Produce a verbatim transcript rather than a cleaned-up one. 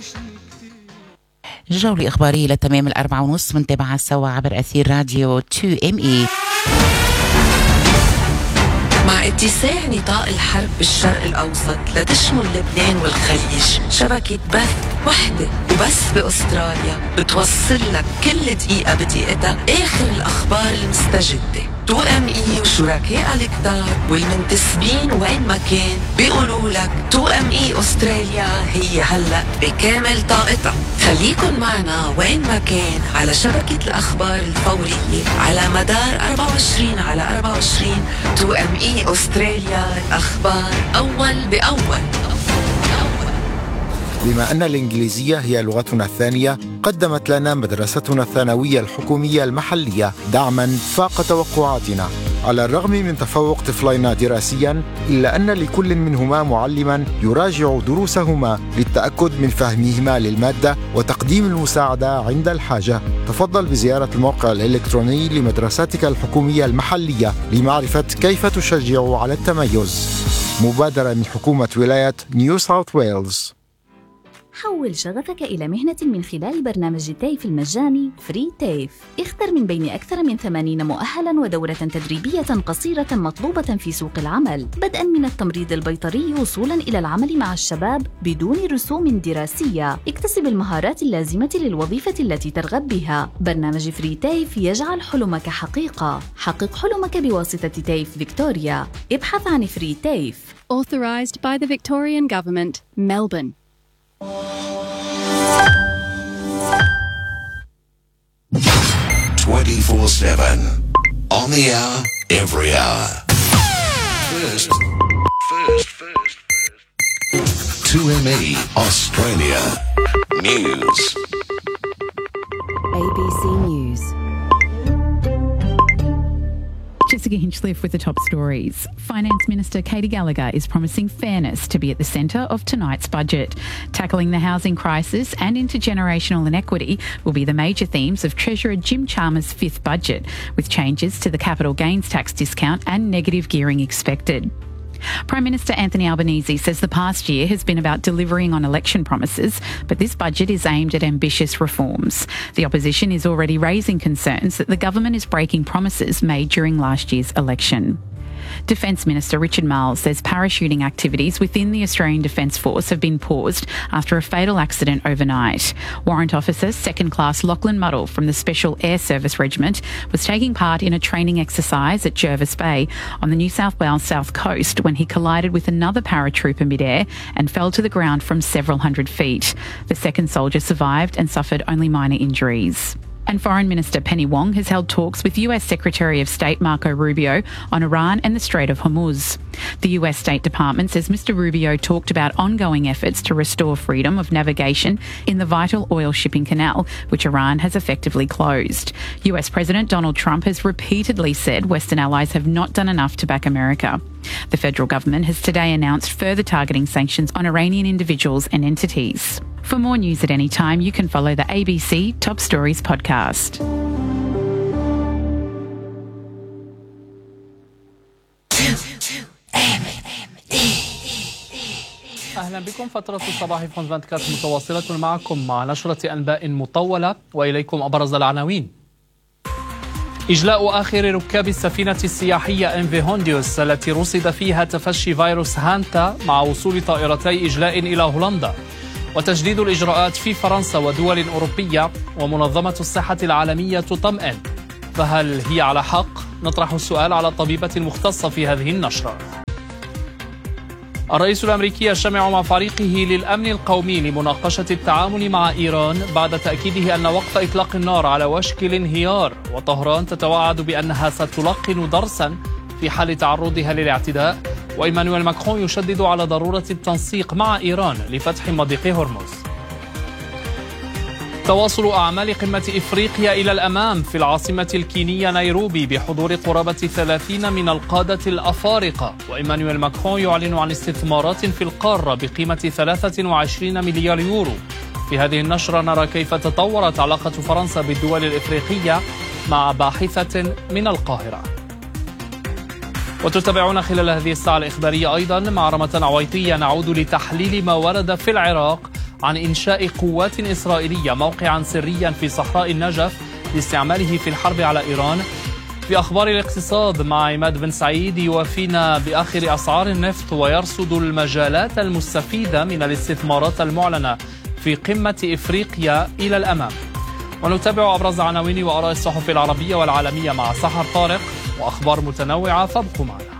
جولة إخبارية لتمام الأربعة ونص منتابعة سوا عبر أثير راديو تو إم إي. مع اتساع نطاق الحرب بالشرق الأوسط لتشمل لبنان والخليج، شبكة بث وحدة وبس بأستراليا بتوصل لك كل دقيقة بدقيقتها آخر الأخبار المستجدة. تو ام اي وشركاء الكتار والمنتسبين وين ما كان بيقولوا لك تو ام اي أستراليا هي هلأ بكامل طاقتها. خليكن معنا وين ما كان على شبكة الأخبار الفورية على مدار أربعة وعشرين على أربعة وعشرين. تو ام اي أستراليا، الأخبار أول بأول. بما أن الإنجليزية هي لغتنا الثانية، قدمت لنا مدرستنا الثانوية الحكومية المحلية دعماً فاق توقعاتنا. على الرغم من تفوق طفلينا دراسياً، إلا أن لكل منهما معلماً يراجع دروسهما للتأكد من فهمهما للمادة وتقديم المساعدة عند الحاجة. تفضل بزيارة الموقع الإلكتروني لمدرستك الحكومية المحلية لمعرفة كيف تشجع على التميز. مبادرة من حكومة ولاية نيو ساوث ويلز. حول شغفك إلى مهنة من خلال برنامج التيف المجاني فري تيف. اختر من بين أكثر من ثمانين مؤهلاً ودورة تدريبية قصيرة مطلوبة في سوق العمل، بدءاً من التمريض البيطري وصولاً إلى العمل مع الشباب بدون رسوم دراسية. اكتسب المهارات اللازمة للوظيفة التي ترغب بها. برنامج فري تيف يجعل حلمك حقيقة. حقق حلمك بواسطة تيف فيكتوريا. ابحث عن فري تيف. Authorised by the Victorian Government, Melbourne. twenty-four seven on the hour, every hour. First, first, first, first. two M E Australia News. A B C News. Jessica Hinchliffe with the top stories. Finance Minister Katy Gallagher is promising fairness to be at the centre of tonight's budget. Tackling the housing crisis and intergenerational inequity will be the major themes of Treasurer Jim Chalmers' fifth budget, with changes to the capital gains tax discount and negative gearing expected. Prime Minister Anthony Albanese says the past year has been about delivering on election promises, but this budget is aimed at ambitious reforms. The opposition is already raising concerns that the government is breaking promises made during last year's election. Defence Minister Richard Marles says parachuting activities within the Australian Defence Force have been paused after a fatal accident overnight. Warrant Officer Second Class Lachlan Muddle from the Special Air Service Regiment was taking part in a training exercise at Jervis Bay on the New South Wales south coast when he collided with another paratrooper mid-air and fell to the ground from several hundred feet. The second soldier survived and suffered only minor injuries. And Foreign Minister Penny Wong has held talks with U S Secretary of State Marco Rubio on Iran and the Strait of Hormuz. The U S State Department says Mister Rubio talked about ongoing efforts to restore freedom of navigation in the vital oil shipping canal, which Iran has effectively closed. U S President Donald Trump has repeatedly said Western allies have not done enough to back America. The federal government has today announced further targeting sanctions on Iranian individuals and entities. For more news at any time, you can follow the A B C Top Stories podcast. أهلا بكم. فترة الصباح في خمسة وعشرين متواصلة معكم مع نشرة أنباء مطولة، وإليكم أبرز العناوين. إجلاء آخر ركاب السفينة السياحية إم في هونديوس التي رصد فيها تفشي فيروس هانتا مع وصول طائرتي إجلاء إلى هولندا، وتجديد الإجراءات في فرنسا ودول أوروبية، ومنظمة الصحة العالمية تطمئن. فهل هي على حق؟ نطرح السؤال على الطبيبة المختصة في هذه النشرة. الرئيس الأمريكي يجتمع مع فريقه للأمن القومي لمناقشة التعامل مع إيران بعد تأكيده أن وقف إطلاق النار على وشك الانهيار، وطهران تتوعد بأنها ستلقن درسا في حال تعرضها للاعتداء، وإيمانويل ماكرون يشدد على ضرورة التنسيق مع إيران لفتح مضيق هرمز. تواصل أعمال قمة إفريقيا إلى الأمام في العاصمة الكينية نيروبي بحضور قرابة ثلاثين من القادة الأفارقة، وإيمانويل ماكرون يعلن عن استثمارات في القارة بقيمة ثلاثة وعشرين مليار يورو. في هذه النشرة نرى كيف تطورت علاقة فرنسا بالدول الإفريقية مع باحثة من القاهرة. وتتابعون خلال هذه الساعة الإخبارية أيضا مع رمضان عويطية نعود لتحليل ما ورد في العراق عن إنشاء قوات إسرائيلية موقعا سريا في صحراء النجف لاستعماله في الحرب على إيران. في أخبار الاقتصاد مع عماد بن سعيد يوافينا بآخر أسعار النفط ويرصد المجالات المستفيدة من الاستثمارات المعلنة في قمة إفريقيا إلى الأمام. ونتابع أبرز عناوين وآراء الصحف العربية والعالمية مع سحر طارق وأخبار متنوعة، فابقوا معنا.